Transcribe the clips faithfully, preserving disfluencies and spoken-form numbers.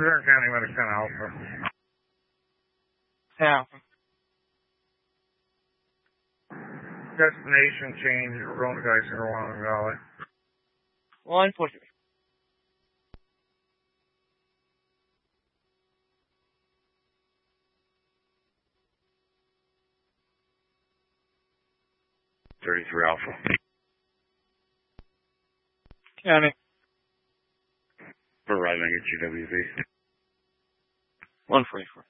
Kern County, Medicine Alpha. Alpha. Destination change, Roanoke Geyser, Roanoke Valley. one four three. thirty-three Alpha. County. For arriving at G W V. one forty-four.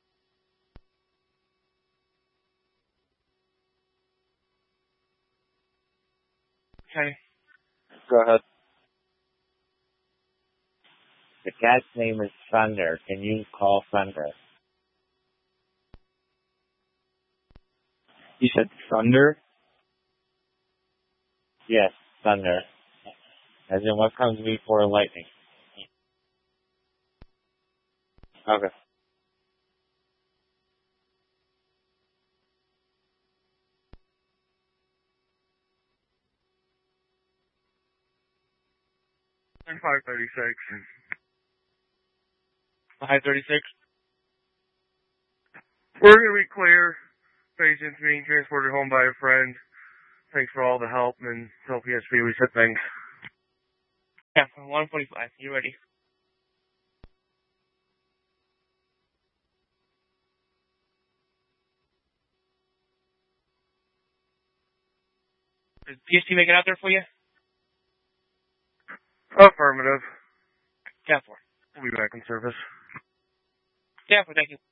County. Go ahead. The cat's name is Thunder. Can you call Thunder? You said Thunder? Yes, Thunder. As in what comes before lightning. Okay. five thirty-six. five thirty-six. We're going to be clear. Patients being transported home by a friend. Thanks for all the help, and tell P S P we said thanks. Yeah, one forty-five. You ready? Does P S P make it out there for you? Affirmative. ten four. We'll be back in service. ten four, thank you.